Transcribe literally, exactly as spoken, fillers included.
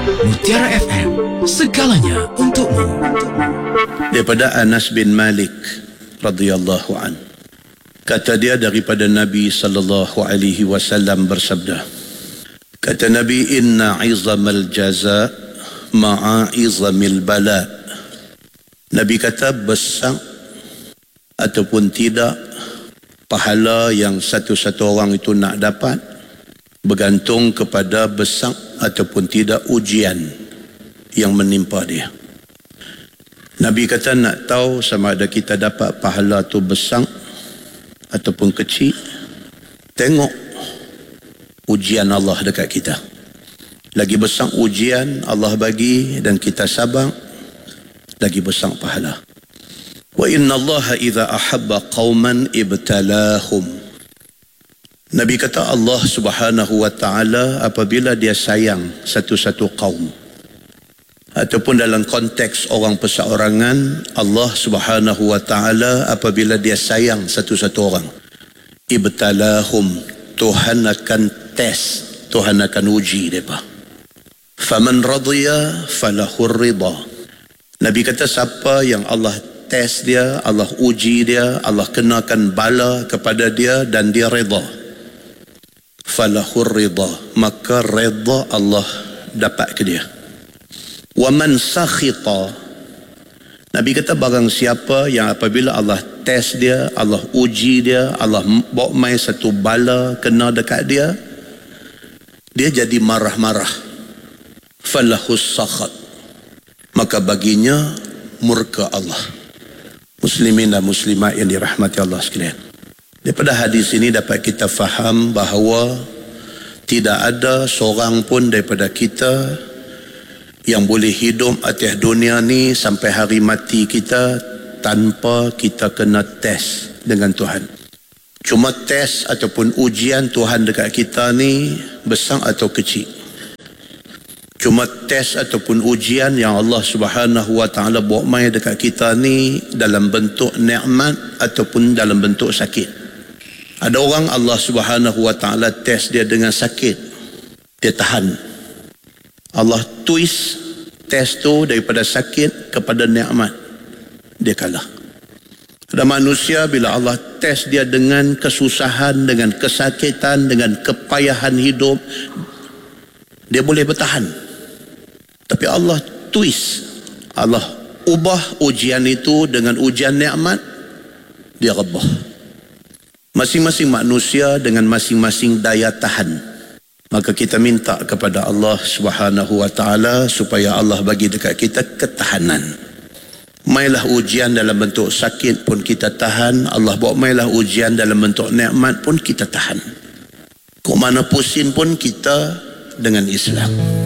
Mutiara F M, segalanya untukmu. Daripada Anas bin Malik radhiyallahu an, kata dia daripada Nabi sallallahu alaihi wasallam bersabda, kata Nabi, inna izamal jaza ma'a izamil bala. Nabi kata besar ataupun tidak pahala yang satu-satu orang itu nak dapat bergantung kepada besar ataupun tidak ujian yang menimpa dia. Nabi kata nak tahu sama ada kita dapat pahala tu besar ataupun kecil, tengok ujian Allah dekat kita. Lagi besar ujian Allah bagi dan kita sabar, lagi besar pahala. Wa inna Allah idza ahabba qauman ibtalahum. Nabi kata Allah subhanahu wa ta'ala apabila dia sayang satu-satu kaum, ataupun dalam konteks orang perseorangan, Allah subhanahu wa ta'ala apabila dia sayang satu-satu orang, ibtalahum, Tuhan akan test, Tuhan akan uji mereka. Faman radhiya falahur ridha. Nabi kata siapa yang Allah test dia, Allah uji dia, Allah kenakan bala kepada dia dan dia redha, falahur ridha, maka redha Allah dapat ke dia. Wa man sakhita, Nabi kata barang siapa yang apabila Allah test dia, Allah uji dia, Allah bawa mai satu bala kena dekat dia, dia jadi marah-marah, falahus sakhat, maka baginya murka Allah. Muslimin dan muslimat yang dirahmati Allah sekalian, daripada hadis ini dapat kita faham bahawa tidak ada seorang pun daripada kita yang boleh hidup atas dunia ni sampai hari mati kita tanpa kita kena test dengan Tuhan. Cuma test ataupun ujian Tuhan dekat kita ni besar atau kecil. Cuma test ataupun ujian yang Allah subhanahu wa ta'ala bawa mai dekat kita ni dalam bentuk nikmat ataupun dalam bentuk sakit. Ada orang Allah subhanahu wa ta'ala test dia dengan sakit, dia tahan. Allah twist test tu daripada sakit kepada nikmat, dia kalah. Ada manusia bila Allah test dia dengan kesusahan, dengan kesakitan, dengan kepayahan hidup, dia boleh bertahan. Tapi Allah twist, Allah ubah ujian itu dengan ujian nikmat, dia rebah. Masing-masing manusia dengan masing-masing daya tahan. Maka kita minta kepada Allah subhanahu wa ta'ala supaya Allah bagi dekat kita ketahanan. Mailah ujian dalam bentuk sakit pun kita tahan, Allah bawa mailah ujian dalam bentuk nikmat pun kita tahan. Kok mana pusing pun kita dengan Islam.